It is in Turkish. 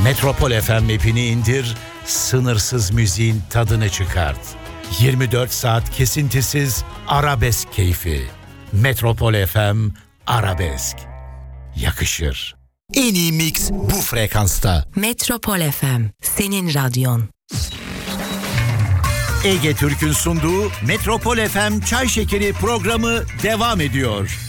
Metropol FM app'ini indir, sınırsız müziğin tadını çıkart. 24 saat kesintisiz arabesk keyfi. Metropol FM Arabesk. Yakışır. En iyi mix bu frekansta. Metropol FM, senin radyon. Ege Türk'ün sunduğu Metropol FM Çay Şekeri programı devam ediyor.